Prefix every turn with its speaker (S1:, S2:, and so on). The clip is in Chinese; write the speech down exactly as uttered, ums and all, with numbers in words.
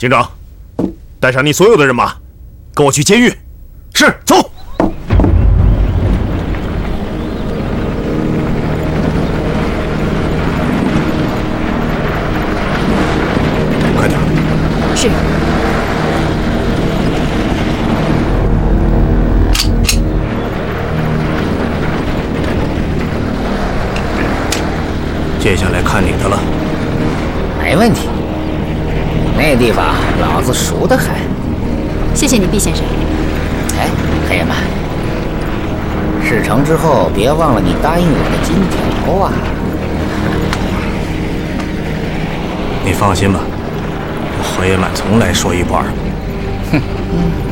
S1: 警长，带上你所有的人马，跟我去监狱。是，走。快点。
S2: 是。
S1: 接下来看你的了。
S3: 没问题，那地方老子熟得很。
S2: 谢谢你，毕先生。
S3: 哎，黑曼，事成之后别忘了你答应我的金条啊！
S1: 你放心吧，黑曼从来说一不二。
S3: 哼。